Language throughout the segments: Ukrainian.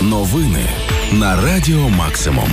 Новини на Радіо Максимум.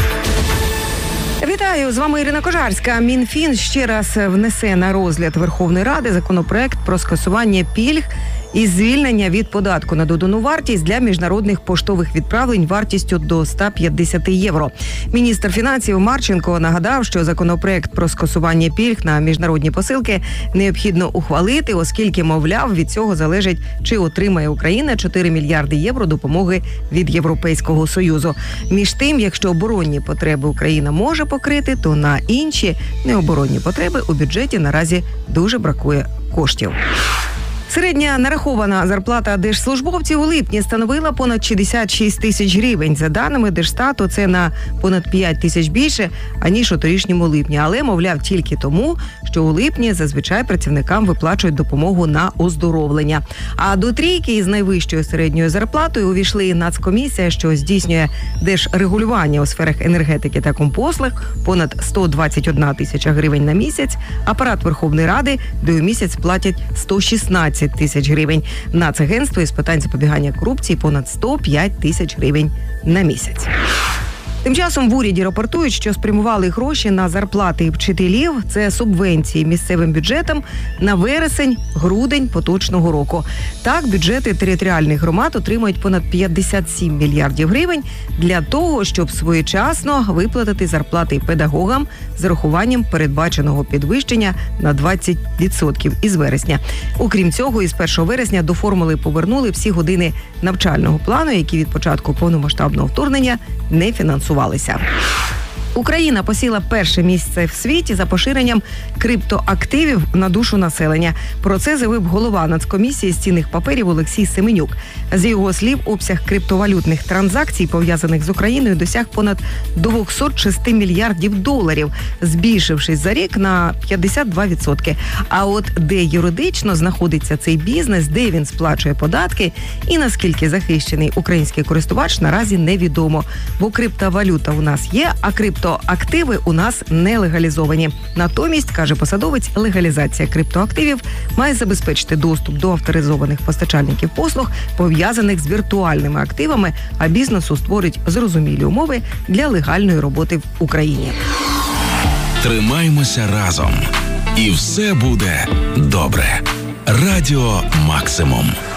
Вітаю, з вами Ірина Кожарська. Мінфін ще раз внесе на розгляд Верховної Ради законопроект про скасування пільг і звільнення від податку на додану вартість для міжнародних поштових відправлень вартістю до 150 євро. Міністр фінансів Марченко нагадав, що законопроект про скасування пільг на міжнародні посилки необхідно ухвалити, оскільки, мовляв, від цього залежить, чи отримає Україна 4 мільярди євро допомоги від Європейського Союзу. Між тим, якщо оборонні потреби Україна може покрити, то на інші необоронні потреби у бюджеті наразі дуже бракує коштів. Середня нарахована зарплата держслужбовців у липні становила понад 66 тисяч гривень. За даними Держстату, це на понад 5 тисяч більше, аніж у торішньому липні. Але, мовляв, тільки тому, що у липні зазвичай працівникам виплачують допомогу на оздоровлення. А до трійки із найвищою середньою зарплатою увійшли Нацкомісія, що здійснює держрегулювання у сферах енергетики та компослуг, понад 121 тисяча гривень на місяць. Апарат Верховної Ради, де у місяць платять 116 тисяч гривень. Нацагентство із питань запобігання корупції понад 105 тисяч гривень на місяць. Тим часом в уряді рапортують, що спрямували гроші на зарплати вчителів. Це субвенції місцевим бюджетам на вересень-грудень поточного року. Так, бюджети територіальних громад отримують понад 57 мільярдів гривень для того, щоб своєчасно виплатити зарплати педагогам з урахуванням передбаченого підвищення на 20% із вересня. Окрім цього, із 1 вересня до формули повернули всі години навчального плану, які від початку повномасштабного вторгнення не фінансувалися. Україна посіла перше місце в світі за поширенням криптоактивів на душу населення. Про це заявив голова Нацкомісії з цінних паперів Олексій Семенюк. З його слів, обсяг криптовалютних транзакцій, пов'язаних з Україною, досяг понад 206 мільярдів доларів, збільшившись за рік на 52%. А от де юридично знаходиться цей бізнес, де він сплачує податки і наскільки захищений український користувач, наразі невідомо. Бо криптовалюта у нас є, а криптоактиви у нас не легалізовані. Натомість, каже посадовець, легалізація криптоактивів має забезпечити доступ до авторизованих постачальників послуг, пов'язаних з віртуальними активами, а бізнесу створить зрозумілі умови для легальної роботи в Україні. Тримаймося разом. І все буде добре. Радіо Максимум.